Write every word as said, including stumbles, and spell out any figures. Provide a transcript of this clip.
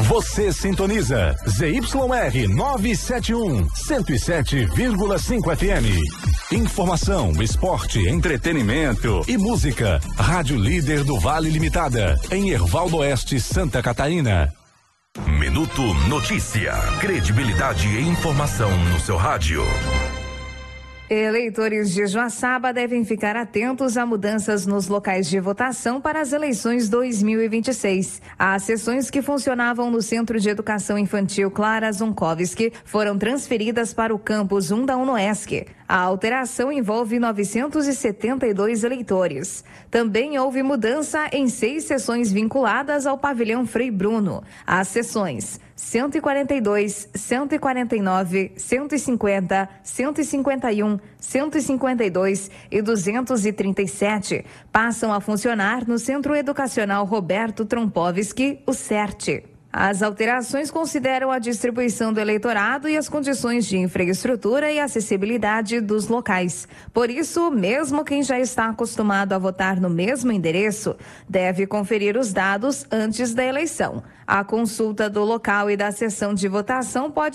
Você sintoniza Z Y R novecentos e setenta e um, cento e sete vírgula cinco F M. Informação, esporte, entretenimento e música. Rádio Líder do Vale Limitada, em Herval Oeste, Santa Catarina. Minuto Notícia. Credibilidade e informação no seu rádio. Eleitores de Joaçaba devem ficar atentos a mudanças nos locais de votação para as eleições dois mil e vinte e seis. As sessões que funcionavam no Centro de Educação Infantil Clara Zonkovski foram transferidas para o campus um da UNOESC. A alteração envolve novecentos e setenta e dois eleitores. Também houve mudança em seis sessões vinculadas ao pavilhão Frei Bruno. As sessões cento e quarenta e dois, cento e quarenta e nove, cento e cinquenta, cento e cinquenta e um, cento e cinquenta e dois e duzentos e trinta e sete passam a funcionar no Centro Educacional Roberto Trompovski, o CERT. As alterações consideram a distribuição do eleitorado e as condições de infraestrutura e acessibilidade dos locais. Por isso, mesmo quem já está acostumado a votar no mesmo endereço, deve conferir os dados antes da eleição. A consulta do local e da sessão de votação pode